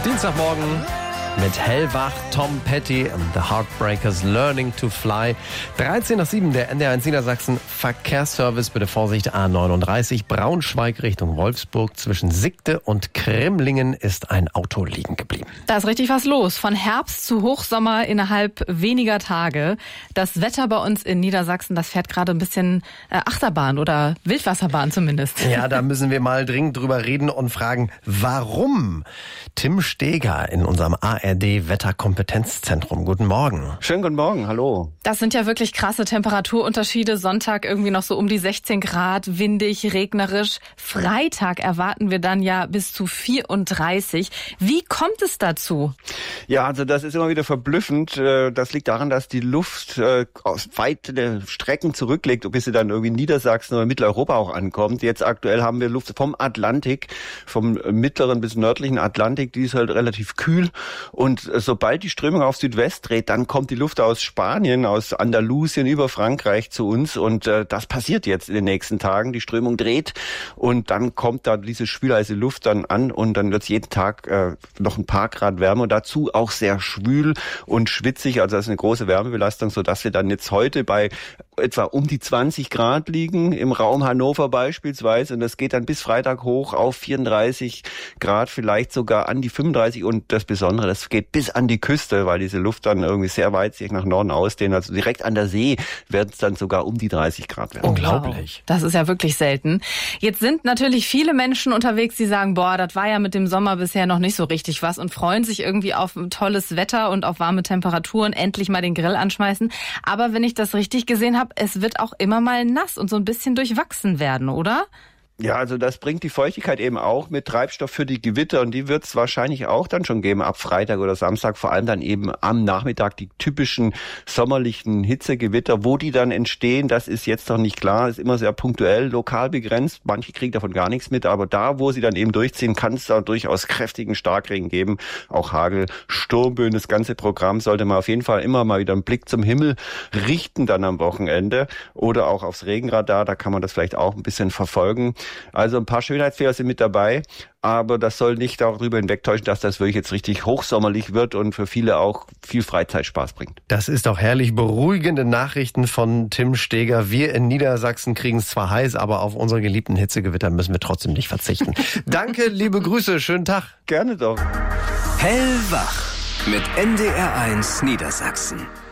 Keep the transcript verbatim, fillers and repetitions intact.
Dienstagmorgen mit Hellwach, Tom Petty und The Heartbreakers Learning to Fly. dreizehn nach sieben, der N D R eins Niedersachsen Verkehrsservice. Bitte Vorsicht, A neununddreißig, Braunschweig Richtung Wolfsburg. Zwischen Sigde und Kremlingen ist ein Auto liegen geblieben. Da ist richtig was los. Von Herbst zu Hochsommer innerhalb weniger Tage. Das Wetter bei uns in Niedersachsen, das fährt gerade ein bisschen äh, Achterbahn oder Wildwasserbahn zumindest. Ja, da müssen wir mal dringend drüber reden und fragen, warum? Tim Steger in unserem A R D-Wetterkompetenzzentrum. Guten Morgen. Schönen guten Morgen, hallo. Das sind ja wirklich krasse Temperaturunterschiede. Sonntag irgendwie noch so um die sechzehn Grad, windig, regnerisch. Freitag erwarten wir dann ja bis zu vierunddreißig. Wie kommt es dazu? Ja, also das ist immer wieder verblüffend. Das liegt daran, dass die Luft aus weite Strecken zurücklegt, bis sie dann irgendwie in Niedersachsen oder Mitteleuropa auch ankommt. Jetzt aktuell haben wir Luft vom Atlantik, vom mittleren bis nördlichen Atlantik. Die ist halt relativ kühl. Und sobald die Strömung auf Südwest dreht, dann kommt die Luft aus Spanien, aus Andalusien über Frankreich zu uns. Und äh, das passiert jetzt in den nächsten Tagen. Die Strömung dreht und dann kommt da diese schwülheiße Luft dann an und dann wird es jeden Tag äh, noch ein paar Grad wärmer. Und dazu auch sehr schwül und schwitzig. Also das ist eine große Wärmebelastung, sodass wir dann jetzt heute bei etwa um die zwanzig Grad liegen, im Raum Hannover beispielsweise. Und das geht dann bis Freitag hoch auf vierunddreißig Grad, vielleicht sogar an die fünfunddreißig. Und das Besondere, das geht bis an die Küste, weil diese Luft dann irgendwie sehr weit sich nach Norden ausdehnt. Also direkt an der See werden es dann sogar um die dreißig Grad werden. Unglaublich. Wow. Das ist ja wirklich selten. Jetzt sind natürlich viele Menschen unterwegs, die sagen, boah, das war ja mit dem Sommer bisher noch nicht so richtig was und freuen sich irgendwie auf ein tolles Wetter und auf warme Temperaturen, endlich mal den Grill anschmeißen. Aber wenn ich das richtig gesehen habe, es wird auch immer mal nass und so ein bisschen durchwachsen werden, oder? Ja, also das bringt die Feuchtigkeit eben auch mit Treibstoff für die Gewitter und die wird es wahrscheinlich auch dann schon geben ab Freitag oder Samstag, vor allem dann eben am Nachmittag die typischen sommerlichen Hitzegewitter. Wo die dann entstehen, das ist jetzt noch nicht klar, ist immer sehr punktuell, lokal begrenzt. Manche kriegen davon gar nichts mit, aber da, wo sie dann eben durchziehen, kann es da durchaus kräftigen Starkregen geben, auch Hagel, Sturmböen. Das ganze Programm sollte man auf jeden Fall immer mal wieder einen Blick zum Himmel richten dann am Wochenende oder auch aufs Regenradar, da kann man das vielleicht auch ein bisschen verfolgen. Also ein paar Schönheitsfehler sind mit dabei, aber das soll nicht darüber hinwegtäuschen, dass das wirklich jetzt richtig hochsommerlich wird und für viele auch viel Freizeitspaß bringt. Das ist auch herrlich beruhigende Nachrichten von Tim Steger. Wir in Niedersachsen kriegen es zwar heiß, aber auf unsere geliebten Hitzegewitter müssen wir trotzdem nicht verzichten. Danke, liebe Grüße, schönen Tag. Gerne doch. Hellwach mit N D R eins Niedersachsen.